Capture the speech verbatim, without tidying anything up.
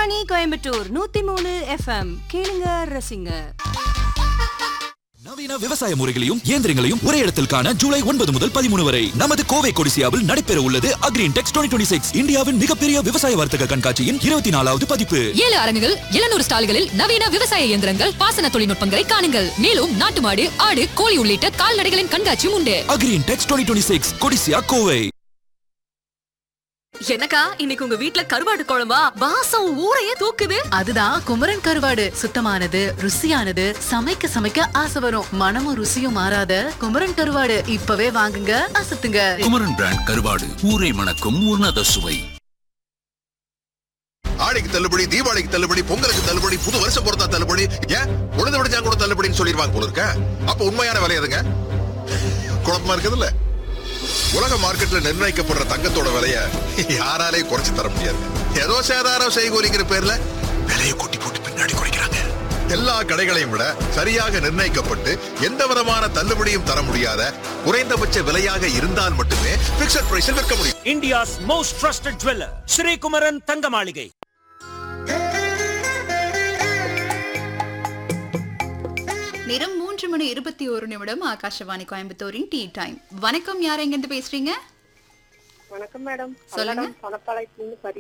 ஆகாஷ்வாணி கோயம்புத்தூர் நூத்தி மூணு எஃப்எம் கேளுங்க ரசிங்க. நவீன விவசாய முறைகளையும் இயந்திரங்களையும் ஒரே இடத்தில் காண ஜூலை ஒன்பது முதல் பதிமூணு வரை நமது கோவை கொடிசியாவில் நடைபெற உள்ளது அக்ரின்டெக்ஸ் டுவெண்ட்டி டுவெண்ட்டி சிக்ஸ் இந்தியாவின் மிகப்பெரிய விவசாய வர்த்தக கண்காட்சியின் இருபத்தி நாலாவது பதிப்பு. ஏழு அரங்குகள், எழுநூறு ஸ்டால்களில் நவீன விவசாய இயந்திரங்கள், பாசன தொழில்நுட்பங்களை காணுங்கள். மேலும் நாட்டு மாடு, ஆடு, கோழி உள்ளிட்ட கால்நடைகளின் கண்காட்சியும் உண்டு. Agrintex twenty twenty six Codissia Kovai. என்னக்கா இன்னைக்கு உங்க வீட்ல கருவாடு குழம்பா? வாசம் ஊரையே தூக்குது. அதுதான் குமரன் கருவாடு. சுத்தமானது, ருசியானது, சமைக்க சமைக்க ஆசை வரும். மனமும் ருசியும் மாறாத குமரன் கருவாடு இப்பவே வாங்குங்க, அசத்துங்க. குமரன் பிராண்ட் கருவாடு, ஊரை மணக்கும் உன்னத சுவை. ஆடிக்கு தள்ளுபடி, தீபாவளிக்கு தள்ளுபடி, பொங்கலுக்கு தள்ளுபடி, புது வருஷம் பொறுத்தா தள்ளுபடி, ஏன் உழுது விடுச்சா கூட தள்ளுபடின்னு சொல்லிடுவாங்க போல இருக்க. அப்ப உண்மையான விலை எதுங்க? குழப்பமா இருக்குதுல்ல. உலக மார்க்கெட்ல நிர்ணயிக்கப்படுற தங்கத்தோட விலைய யாராலே குறைச்சு தர முடியாது. ஏதோ சேதாரம் செய்கூலிங்கிற பேர்ல விலையை கொட்டி போட்டு பின்னாடி குறைக்கிறாங்க. எல்லா கடைகளையும் விட சரியாக நிர்ணயிக்கப்பட்டு எந்த விதமான தள்ளுபடியும் தர முடியாத குறைந்தபட்ச விலையாக இருந்தால் மட்டுமே பிக்ஸட் பிரைஸில் விற்க முடியும். India's most trusted jeweler, Sri Kumaran தங்க மாளிகை. நேரம் மூன்று மணி இருபத்தி ஒரு நிமிடம். Akashvani கோயம்புத்தூரின் tea time. வணக்கம், யார் எங்கிருந்து பேசுறீங்க? வணக்கம் மேடம். சொல்லுங்க. பணப்பாளையத்துல இருந்து